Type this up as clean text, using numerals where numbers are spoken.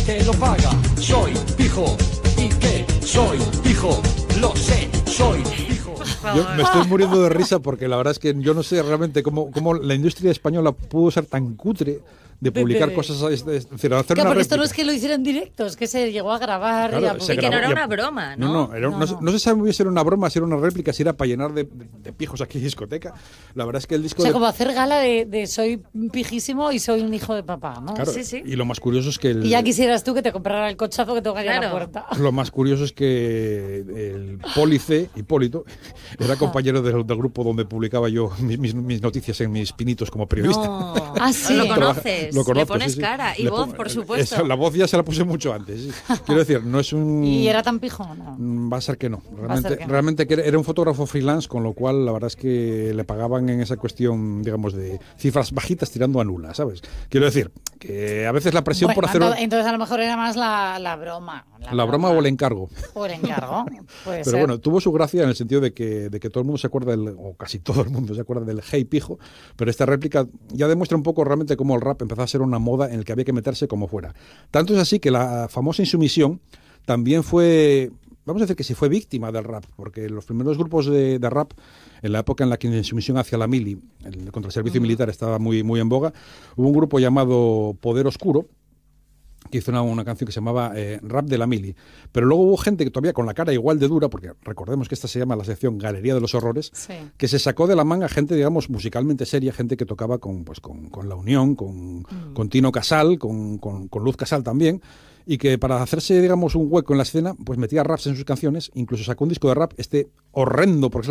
que lo paga. Soy pijo. ¿Y qué? Soy pijo. Lo sé, soy pijo. Yo me estoy muriendo de risa porque la verdad es que yo no sé realmente cómo la industria española pudo ser tan cutre de publicar cosas, es decir, hacer Claro, una porque esto no réplica. es que lo hicieron en directo, es que se llegó a grabar Claro, y a se publicar. Y que no era grabó- una broma, ¿no? No se sabe muy bien si era una broma, si era una réplica, si era para llenar de pijos aquí en discoteca. La verdad es que el disco O sea, de- como hacer gala de soy pijísimo y soy un hijo de papá, ¿no? claro, Sí, sí. y lo más curioso es que Y ya quisieras tú que te comprara el cochazo que tocaría a la Claro. puerta. lo más curioso es que el Pólice, Hipólito, era compañero del grupo donde publicaba yo mis noticias en mis pinitos como periodista. No. Ah, sí. Lo Trabaja- conoces, lo conozco, le pones sí, sí. cara y Le voz, pongo- por supuesto. La voz ya se la puse mucho antes. Sí. Quiero decir, no es un... ¿Y era tan pijo o no? Va a ser que no. Va a ser que no. Realmente que era un fotógrafo freelance, con lo cual la verdad es que le pagaban en esa cuestión, digamos, de cifras bajitas tirando a nulas, ¿sabes? Quiero decir, que a veces la presión por hacer Entonces a lo mejor era más la broma. la broma o el encargo. O el encargo. Puede Pero ser. bueno, tuvo su gracia en el sentido de que todo el mundo se acuerda o casi todo el mundo se acuerda del Hey Pijo, pero esta réplica ya demuestra un poco realmente cómo el rap empezó a ser una moda en el que había que meterse como fuera. Tanto es así que la famosa Insumisión también fue, vamos a decir que sí fue víctima del rap, porque los primeros grupos de rap, en la época en la que la insumisión hacia la mili, contra el servicio militar, estaba muy, muy en boga, hubo un grupo llamado Poder Oscuro, que hizo una canción que se llamaba Rap de la Mili. Pero luego hubo gente que todavía con la cara igual de dura, porque recordemos que esta se llama la sección Galería de los Horrores, Sí. que se sacó de la manga gente, digamos, musicalmente seria, gente que tocaba con La Unión, con Tino Casal, con Luz Casal también, y que para hacerse, digamos, un hueco en la escena, pues metía raps en sus canciones, incluso sacó un disco de rap, horrendo, porque